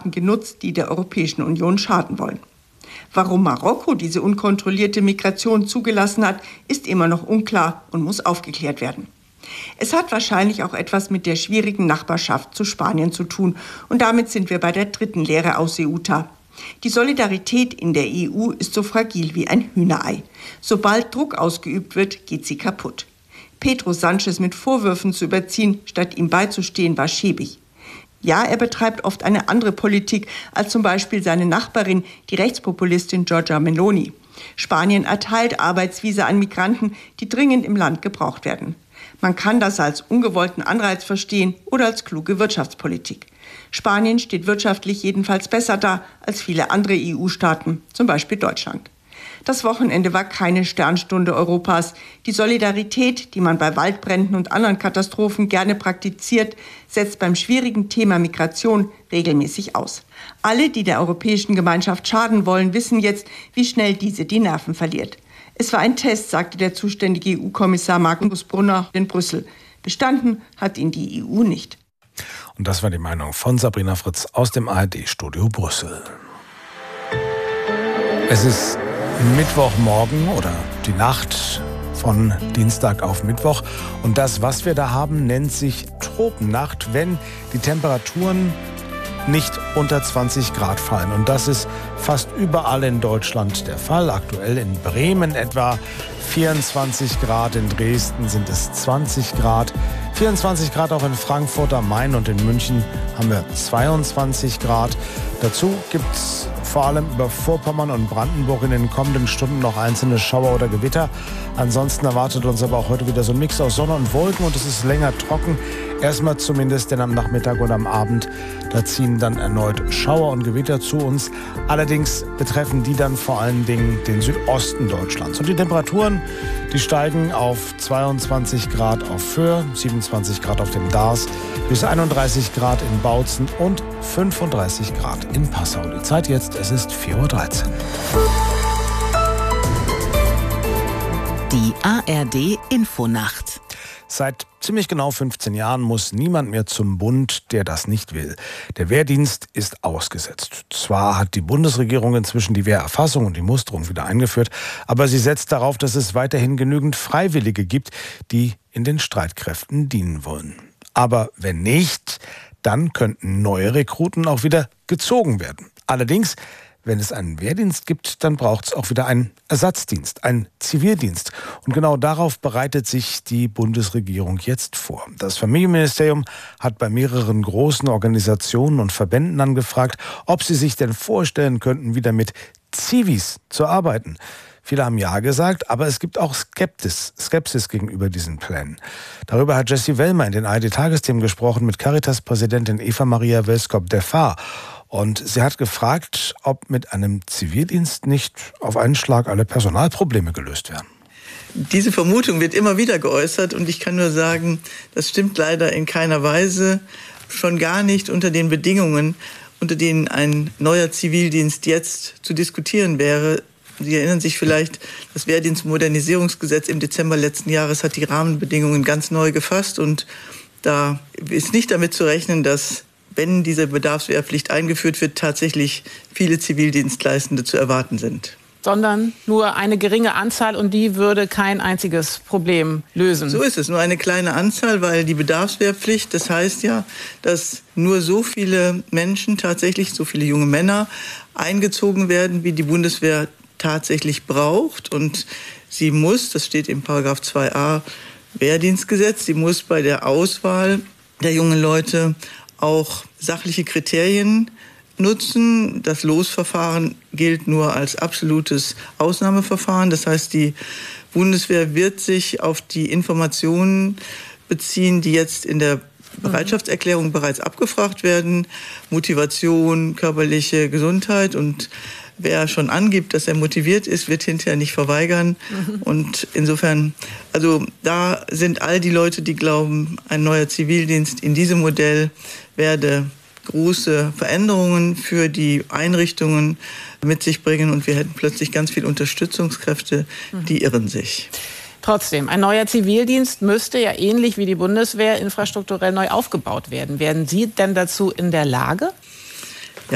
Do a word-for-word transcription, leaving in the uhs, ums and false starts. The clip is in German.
Staaten genutzt, die der Europäischen Union schaden wollen. Warum Marokko diese unkontrollierte Migration zugelassen hat, ist immer noch unklar und muss aufgeklärt werden. Es hat wahrscheinlich auch etwas mit der schwierigen Nachbarschaft zu Spanien zu tun. Und damit sind wir bei der dritten Lehre aus Ceuta. Die Solidarität in der E U ist so fragil wie ein Hühnerei. Sobald Druck ausgeübt wird, geht sie kaputt. Pedro Sánchez mit Vorwürfen zu überziehen, statt ihm beizustehen, war schäbig. Ja, er betreibt oft eine andere Politik als zum Beispiel seine Nachbarin, die Rechtspopulistin Giorgia Meloni. Spanien erteilt Arbeitsvisa an Migranten, die dringend im Land gebraucht werden. Man kann das als ungewollten Anreiz verstehen oder als kluge Wirtschaftspolitik. Spanien steht wirtschaftlich jedenfalls besser da als viele andere E U-Staaten, zum Beispiel Deutschland. Das Wochenende war keine Sternstunde Europas. Die Solidarität, die man bei Waldbränden und anderen Katastrophen gerne praktiziert, setzt beim schwierigen Thema Migration regelmäßig aus. Alle, die der Europäischen Gemeinschaft schaden wollen, wissen jetzt, wie schnell diese die Nerven verliert. Es war ein Test, sagte der zuständige E U-Kommissar Markus Brunner in Brüssel. Bestanden hat ihn die E U nicht. Und das war die Meinung von Sabrina Fritz aus dem A R D-Studio Brüssel. Es ist Mittwochmorgen oder die Nacht von Dienstag auf Mittwoch. Und das, was wir da haben, nennt sich Tropennacht, wenn die Temperaturen nicht unter zwanzig Grad fallen. Und das ist fast überall in Deutschland der Fall. Aktuell in Bremen etwa vierundzwanzig Grad, in Dresden sind es zwanzig Grad, vierundzwanzig Grad auch in Frankfurt am Main und in München haben wir zweiundzwanzig Grad. Dazu gibt es vor allem über Vorpommern und Brandenburg in den kommenden Stunden noch einzelne Schauer oder Gewitter. Ansonsten erwartet uns aber auch heute wieder so ein Mix aus Sonne und Wolken und es ist länger trocken. Erstmal zumindest, denn am Nachmittag oder am Abend, da ziehen dann erneut Schauer und Gewitter zu uns. Allerdings betreffen die dann vor allen Dingen den Südosten Deutschlands. Und die Temperaturen, die steigen auf zweiundzwanzig Grad auf Föhr, siebenundzwanzig Grad auf dem Dars, bis einunddreißig Grad in Bautzen und fünfunddreißig Grad in Passau. Die Zeit jetzt, es ist vier Uhr dreizehn. Die A R D-Infonacht. Seit ziemlich genau fünfzehn Jahren muss niemand mehr zum Bund, der das nicht will. Der Wehrdienst ist ausgesetzt. Zwar hat die Bundesregierung inzwischen die Wehrerfassung und die Musterung wieder eingeführt, aber sie setzt darauf, dass es weiterhin genügend Freiwillige gibt, die in den Streitkräften dienen wollen. Aber wenn nicht, dann könnten neue Rekruten auch wieder gezogen werden. Allerdings, wenn es einen Wehrdienst gibt, dann braucht es auch wieder einen Ersatzdienst, einen Zivildienst. Und genau darauf bereitet sich die Bundesregierung jetzt vor. Das Familienministerium hat bei mehreren großen Organisationen und Verbänden angefragt, ob sie sich denn vorstellen könnten, wieder mit Zivis zu arbeiten. Viele haben Ja gesagt, aber es gibt auch Skeptis, Skepsis gegenüber diesen Plänen. Darüber hat Jessie Wellmer in den A R D-Tagesthemen gesprochen mit Caritas-Präsidentin Eva Maria Welskop-Defar. Und sie hat gefragt, ob mit einem Zivildienst nicht auf einen Schlag alle Personalprobleme gelöst werden. Diese Vermutung wird immer wieder geäußert und ich kann nur sagen, das stimmt leider in keiner Weise, schon gar nicht unter den Bedingungen, unter denen ein neuer Zivildienst jetzt zu diskutieren wäre. Sie erinnern sich vielleicht, das Wehrdienstmodernisierungsgesetz im Dezember letzten Jahres hat die Rahmenbedingungen ganz neu gefasst und da ist nicht damit zu rechnen, dass, wenn diese Bedarfswehrpflicht eingeführt wird, tatsächlich viele Zivildienstleistende zu erwarten sind. Sondern nur eine geringe Anzahl und die würde kein einziges Problem lösen. So ist es, nur eine kleine Anzahl, weil die Bedarfswehrpflicht, das heißt ja, dass nur so viele Menschen, tatsächlich so viele junge Männer eingezogen werden, wie die Bundeswehr tatsächlich braucht. Und sie muss, das steht im Paragraph zwei a Wehrdienstgesetz, sie muss bei der Auswahl der jungen Leute auch sachliche Kriterien nutzen. Das Losverfahren gilt nur als absolutes Ausnahmeverfahren. Das heißt, die Bundeswehr wird sich auf die Informationen beziehen, die jetzt in der Bereitschaftserklärung bereits abgefragt werden. Motivation, körperliche Gesundheit und wer schon angibt, dass er motiviert ist, wird hinterher nicht verweigern. Mhm. Und insofern, also da sind all die Leute, die glauben, ein neuer Zivildienst in diesem Modell werde große Veränderungen für die Einrichtungen mit sich bringen und wir hätten plötzlich ganz viele Unterstützungskräfte, die irren sich. Trotzdem, ein neuer Zivildienst müsste ja ähnlich wie die Bundeswehr infrastrukturell neu aufgebaut werden. Werden Sie denn dazu in der Lage?